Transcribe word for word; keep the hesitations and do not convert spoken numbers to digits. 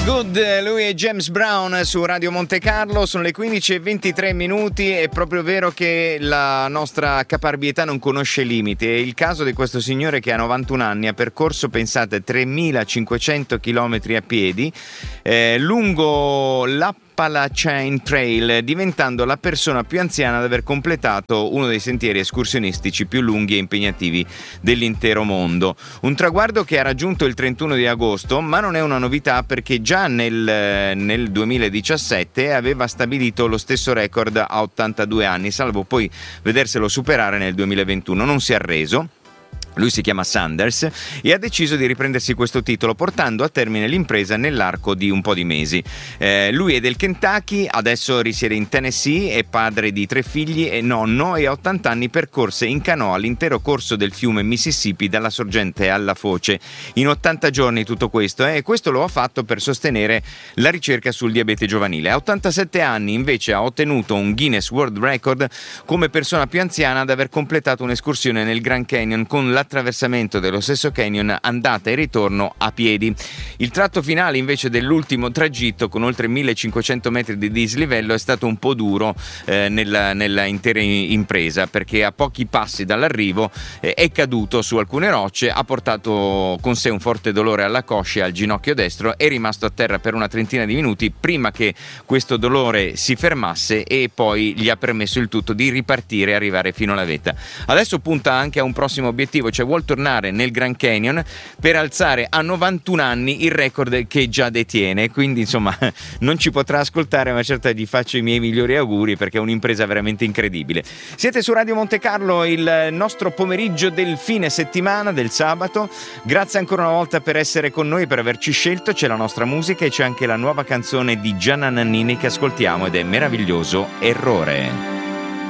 Good, lui è James Brown su Radio Monte Carlo, sono le quindici e ventitré minuti. È proprio vero che la nostra caparbietà non conosce limiti. È il caso di questo signore che a novantuno anni ha percorso, pensate, tremilacinquecento chilometri a piedi eh, lungo la Appalachian Trail, diventando la persona più anziana ad aver completato uno dei sentieri escursionistici più lunghi e impegnativi dell'intero mondo. Un traguardo che ha raggiunto il trentuno di agosto, ma non è una novità perché già nel, nel duemiladiciassette aveva stabilito lo stesso record a ottantadue anni, salvo poi vederselo superare nel duemilaventuno. Non si è arreso. Lui si chiama Sanders e ha deciso di riprendersi questo titolo portando a termine l'impresa nell'arco di un po' di mesi. Eh, lui è del Kentucky, adesso risiede in Tennessee, è padre di tre figli e nonno e a ottanta anni percorse in canoa l'intero corso del fiume Mississippi dalla sorgente alla foce. In ottanta giorni tutto questo eh, e questo lo ha fatto per sostenere la ricerca sul diabete giovanile. A ottantasette anni invece ha ottenuto un Guinness World Record come persona più anziana ad aver completato un'escursione nel Grand Canyon con la attraversamento dello stesso canyon andata e ritorno a piedi. Il tratto finale invece dell'ultimo tragitto con oltre millecinquecento metri di dislivello è stato un po' duro eh, nella, nella intera impresa perché a pochi passi dall'arrivo eh, è caduto su alcune rocce, ha portato con sé un forte dolore alla coscia e al ginocchio destro, è rimasto a terra per una trentina di minuti prima che questo dolore si fermasse e poi gli ha permesso il tutto di ripartire e arrivare fino alla vetta. Adesso punta anche a un prossimo obiettivo, cioè vuol tornare nel Grand Canyon per alzare a novantuno anni il record che già detiene, quindi insomma non ci potrà ascoltare, ma certo gli faccio i miei migliori auguri perché è un'impresa veramente incredibile. Siete su Radio Monte Carlo, il nostro pomeriggio del fine settimana, del sabato. Grazie ancora una volta per essere con noi, per averci scelto. C'è la nostra musica e c'è anche la nuova canzone di Gianna Nannini che ascoltiamo ed è meraviglioso, Errore.